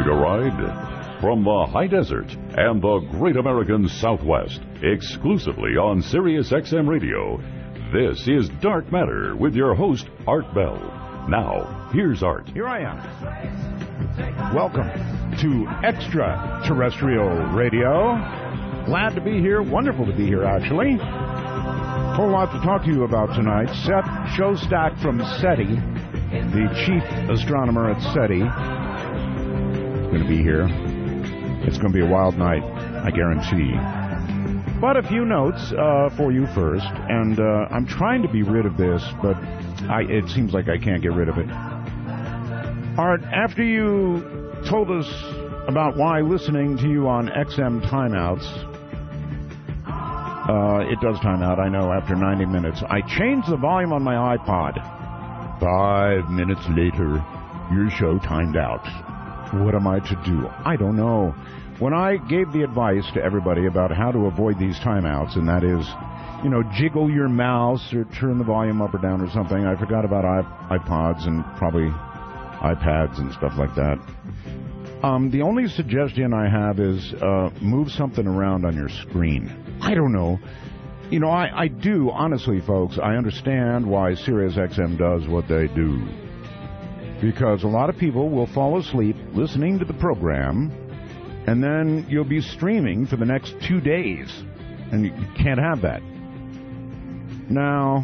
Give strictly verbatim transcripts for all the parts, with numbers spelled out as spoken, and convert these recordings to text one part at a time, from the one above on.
Take a ride from the high desert and the great American Southwest, exclusively on Sirius X M Radio. This is Dark Matter with your host, Art Bell. Now, here's Art. Here I am. Welcome to Extraterrestrial Radio. Glad to be here. Wonderful to be here, actually. Whole lot to talk to you about tonight. Seth Shostak from SETI, the chief astronomer at SETI, is going to be here. It's going to be a wild night, I guarantee. But a few notes uh, for you first, and uh, I'm trying to be rid of this, but I, it seems like I can't get rid of it. Art, after you told us about why listening to you on X M timeouts, uh, it does time out, I know, after ninety minutes, I changed the volume on my iPod. Five minutes later, your show timed out. What am I to do? I don't know. When I gave the advice to everybody about how to avoid these timeouts, and that is, you know, jiggle your mouse or turn the volume up or down or something, I forgot about iPods and probably iPads and stuff like that. Um, the only suggestion I have is uh, move something around on your screen. I don't know. You know, I, I do, honestly, folks, I understand why Sirius X M does what they do. Because a lot of people will fall asleep listening to the program, and then you'll be streaming for the next two days. And you can't have that. Now,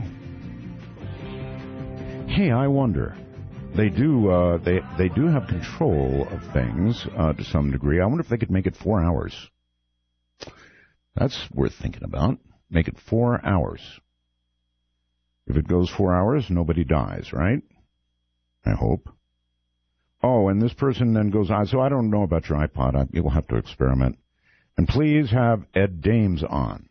hey, I wonder. They do uh, they they do have control of things uh, to some degree. I wonder if they could make it four hours. That's worth thinking about. Make it four hours. If it goes four hours, nobody dies, right? I hope. Oh, and this person then goes on. So I don't know about your iPod. I, you'll have to experiment. And please have Ed Dames on.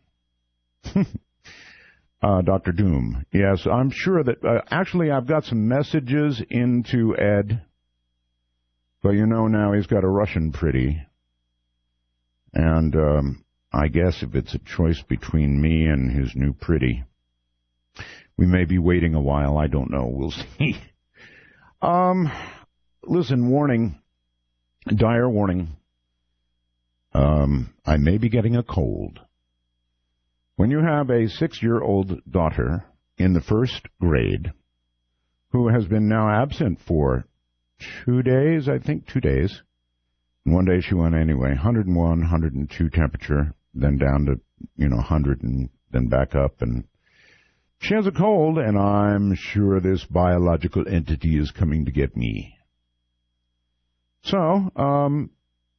uh, Doctor Doom. Yes, I'm sure that... Uh, actually, I've got some messages into Ed. But you know now he's got a Russian pretty. And um, I guess if it's a choice between me and his new pretty, we may be waiting a while. I don't know. We'll see. Um, listen, warning, dire warning. Um, I may be getting a cold. When you have a six-year-old daughter in the first grade who has been now absent for two days, I think, two days, and one day she went anyway, one hundred one, one hundred two temperature, then down to, you know, one hundred and then back up, and she has a cold, and I'm sure this biological entity is coming to get me. So, um,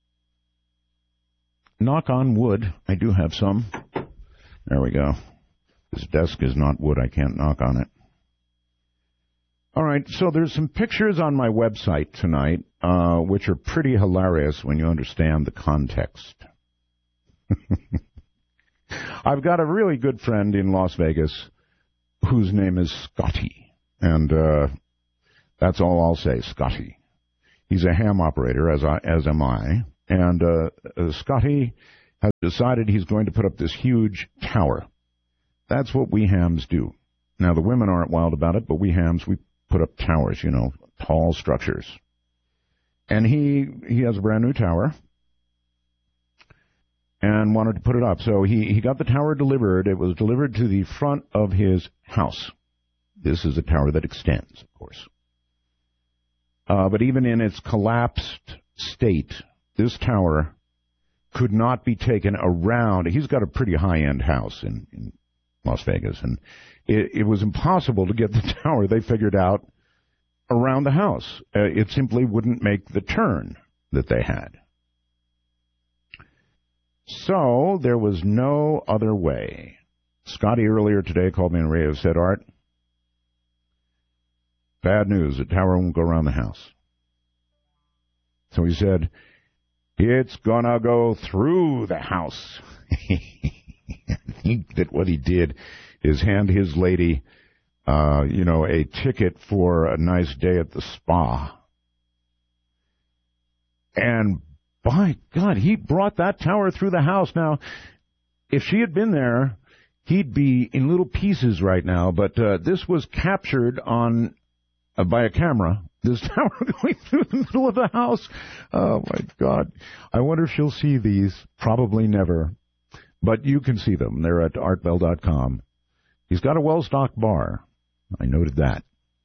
knock on wood. I do have some. There we go. This desk is not wood. I can't knock on it. All right, so there's some pictures on my website tonight, uh, which are pretty hilarious when you understand the context. I've got a really good friend in Las Vegas whose name is Scotty, and uh, that's all I'll say, Scotty. He's a ham operator, as I as am I, and uh, uh, Scotty has decided he's going to put up this huge tower. That's what we hams do. Now, the women aren't wild about it, but we hams, we put up towers, you know, tall structures. And he he has a brand new tower and wanted to put it up. So he, he got the tower delivered. It was delivered to the front of his house. This is a tower that extends, of course. Uh, but even in its collapsed state, this tower could not be taken around. He's got a pretty high-end house in, in Las Vegas, and it, it was impossible to get the tower, they figured out, around the house. Uh, it simply wouldn't make the turn that they had. So there was no other way. Scotty earlier today called me on the radio and said, Art, bad news, the tower won't go around the house. So he said, it's gonna go through the house. I think that what he did is hand his lady, uh, you know, a ticket for a nice day at the spa. And by God, he brought that tower through the house. Now, if she had been there, he'd be in little pieces right now, but uh, this was captured on uh, by a camera This tower going through the middle of the house. Oh, my God. I wonder if she'll see these. Probably never. But you can see them. They're at art bell dot com. He's got a well-stocked bar. I noted that.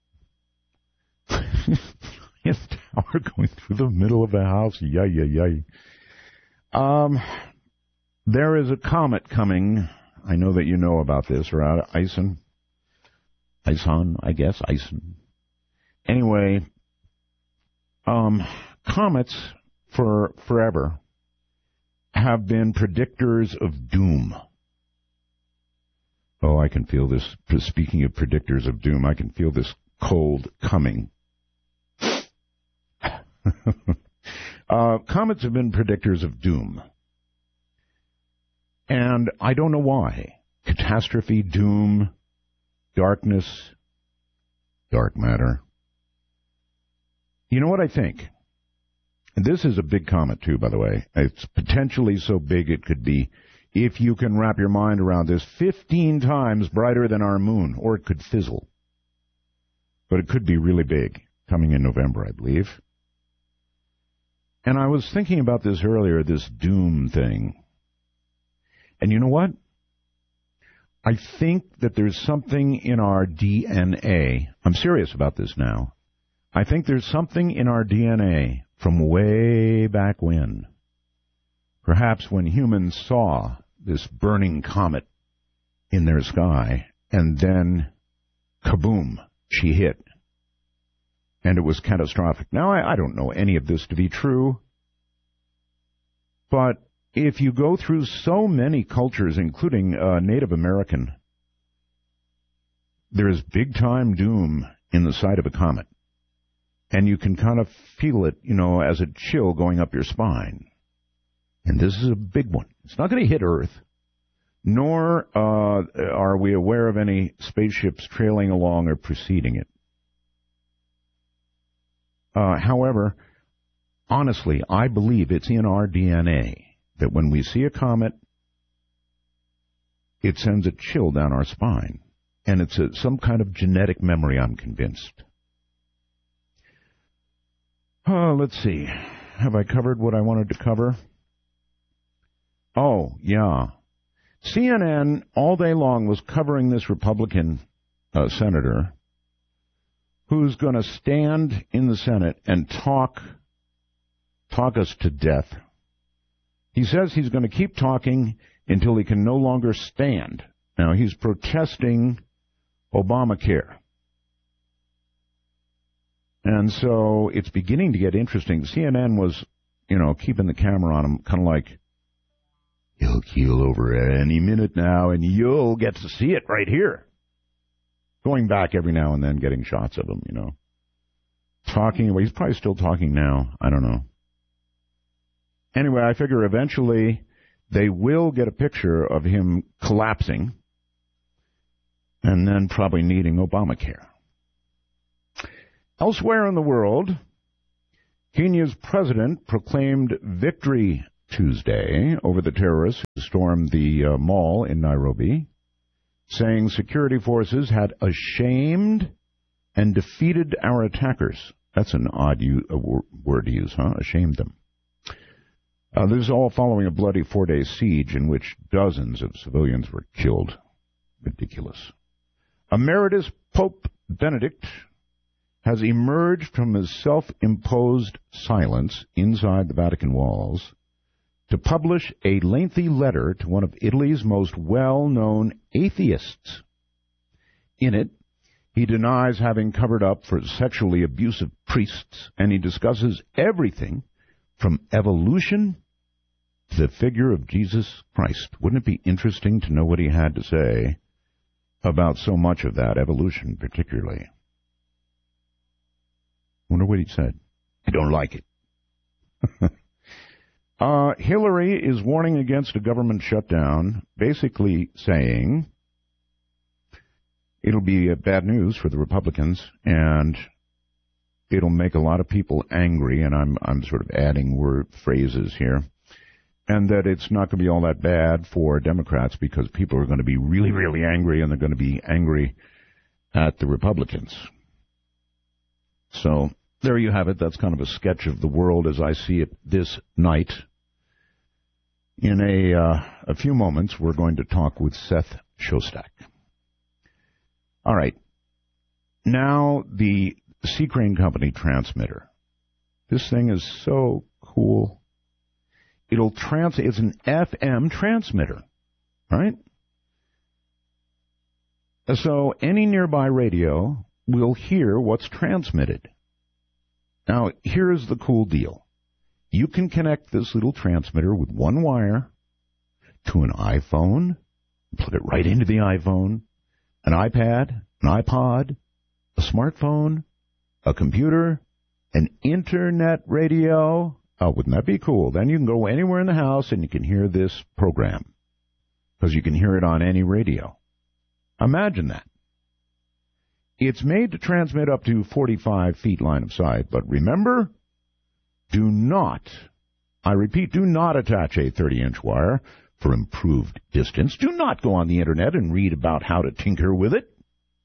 His tower going through the middle of the house. Yay, yay, yay. Um, there is a comet coming. I know that you know about this, right? Ison? Ison, I guess. Ison. Anyway, um, comets for forever have been predictors of doom. Oh, I can feel this. Speaking of predictors of doom, I can feel this cold coming. uh, comets have been predictors of doom. And I don't know why. Catastrophe, doom, darkness, dark matter. You know what I think? And this is a big comet, too, by the way. It's potentially so big it could be, if you can wrap your mind around this, fifteen times brighter than our moon, or it could fizzle. But it could be really big, coming in November, I believe. And I was thinking about this earlier, this doom thing. And you know what? I think that there's something in our D N A. I'm serious about this now. I think there's something in our D N A from way back when. Perhaps when humans saw this burning comet in their sky, and then, kaboom, she hit. And it was catastrophic. Now, I, I don't know any of this to be true, but if you go through so many cultures, including uh, Native American, there is big-time doom in the sight of a comet. And you can kind of feel it, you know, as a chill going up your spine. And this is a big one. It's not going to hit Earth, nor uh, are we aware of any spaceships trailing along or preceding it. Uh, however, honestly, I believe it's in our D N A that when we see a comet, it sends a chill down our spine. And it's a, some kind of genetic memory, I'm convinced. Oh, let's see. Have I covered what I wanted to cover? Oh, yeah. C N N all day long was covering this Republican uh, senator who's going to stand in the Senate and talk, talk us to death. He says he's going to keep talking until he can no longer stand. Now, he's protesting Obamacare. And so it's beginning to get interesting. C N N was, you know, keeping the camera on him, kind of like, he'll keel over any minute now, and you'll get to see it right here. Going back every now and then, getting shots of him, you know. Talking, well, he's probably still talking now. I don't know. Anyway, I figure eventually they will get a picture of him collapsing and then probably needing Obamacare. Elsewhere in the world, Kenya's president proclaimed victory Tuesday over the terrorists who stormed the uh, mall in Nairobi, saying security forces had ashamed and defeated our attackers. That's an odd u- a w- word to use, huh? Ashamed them. Uh, this is all following a bloody four-day siege in which dozens of civilians were killed. Ridiculous. Emeritus Pope Benedict has emerged from his self-imposed silence inside the Vatican walls to publish a lengthy letter to one of Italy's most well-known atheists. In it, he denies having covered up for sexually abusive priests, and he discusses everything from evolution to the figure of Jesus Christ. Wouldn't it be interesting to know what he had to say about so much of that, evolution particularly? Wonder what he said. I don't like it. uh, Hillary is warning against a government shutdown, basically saying it'll be uh, bad news for the Republicans, and it'll make a lot of people angry, and I'm I'm sort of adding word phrases here, and that it's not going to be all that bad for Democrats because people are going to be really, really angry, and they're going to be angry at the Republicans. So there you have it. That's kind of a sketch of the world as I see it this night. In a, uh, a few moments, we're going to talk with Seth Shostak. All right. Now, the Sea Crane Company transmitter. This thing is so cool. It'll trans. It's an F M transmitter, right? So any nearby radio will hear what's transmitted. Now, here's the cool deal. You can connect this little transmitter with one wire to an iPhone, put it right into the iPhone, an iPad, an iPod, a smartphone, a computer, an internet radio. Oh, wouldn't that be cool? Then you can go anywhere in the house and you can hear this program because you can hear it on any radio. Imagine that. It's made to transmit up to forty-five feet line of sight, but remember, do not, I repeat, do not attach a thirty-inch wire for improved distance. Do not go on the internet and read about how to tinker with it.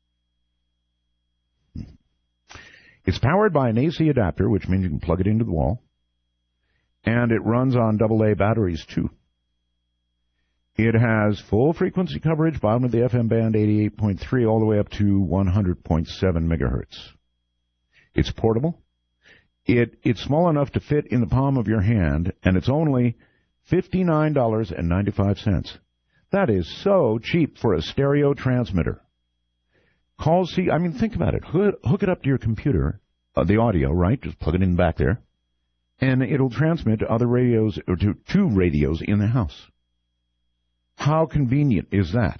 It's powered by an A C adapter, which means you can plug it into the wall, and it runs on double A batteries, too. It has full frequency coverage, bottom of the F M band, eighty-eight point three, all the way up to one hundred point seven megahertz. It's portable. It, it's small enough to fit in the palm of your hand, and it's only fifty-nine dollars and ninety-five cents. That is so cheap for a stereo transmitter. Call C, I mean, think about it. Hook, hook it up to your computer, uh, the audio, right? Just plug it in back there, and it'll transmit to other radios, or to two radios in the house. How convenient is that?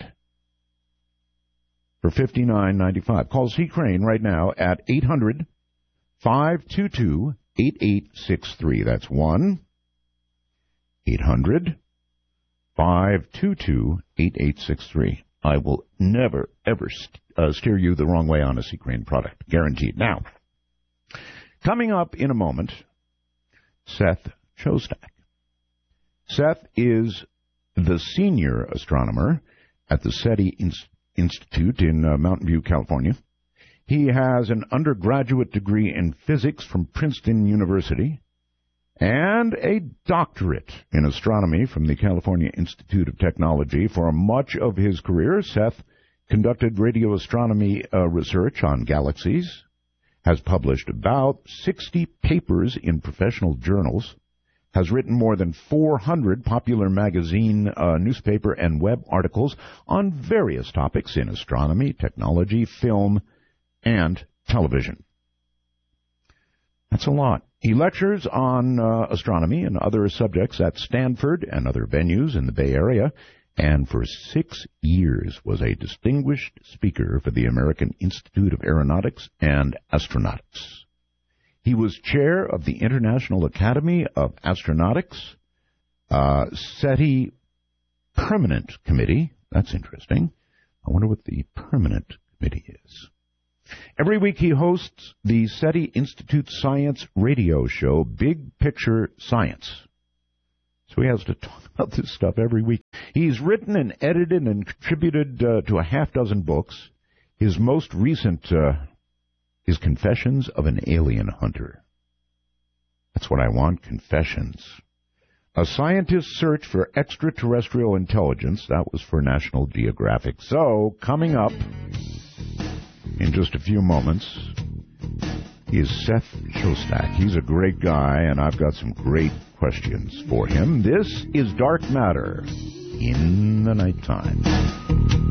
For fifty-nine ninety-five. Call Sea Crane right now at eight hundred, five two two, eight eight six three. That's one eight hundred, five two two, eight eight six three. I will never, ever st- uh, steer you the wrong way on a Sea Crane product. Guaranteed. Now, coming up in a moment, Seth Shostak. Seth is the senior astronomer at the SETI In- Institute in uh, Mountain View, California. He has an undergraduate degree in physics from Princeton University and a doctorate in astronomy from the California Institute of Technology. For much of his career, Seth conducted radio astronomy uh, research on galaxies, has published about sixty papers in professional journals, has written more than four hundred popular magazine, uh, newspaper, and web articles on various topics in astronomy, technology, film, and television. That's a lot. He lectures on uh, astronomy and other subjects at Stanford and other venues in the Bay Area, and for six years was a distinguished speaker for the American Institute of Aeronautics and Astronautics. He was chair of the International Academy of Astronautics, uh, SETI Permanent Committee. That's interesting. I wonder what the Permanent Committee is. Every week he hosts the SETI Institute Science radio show, Big Picture Science. So he has to talk about this stuff every week. He's written and edited and contributed uh, to a half dozen books. His most recent uh, is Confessions of an Alien Hunter. That's what I want, confessions. A scientist's search for extraterrestrial intelligence. That was for National Geographic. So, coming up in just a few moments is Seth Shostak. He's a great guy, and I've got some great questions for him. This is Dark Matter in the Nighttime.